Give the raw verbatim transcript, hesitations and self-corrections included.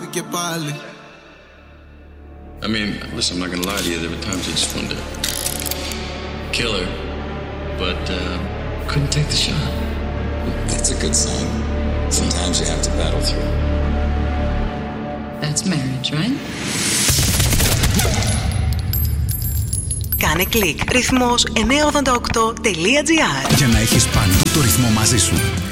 και πάλι. I mean, listen, I'm not gonna lie to you. There were times I just wanted to kill her, but uh, couldn't take the shot. That's a good sign. Sometimes you have to battle through. That's marriage, right? Κάνε κλικ ρυθμός εννιακόσια ογδόντα οκτώ τελεία τζι άρ για να έχεις παντού το ρυθμό μαζί σου.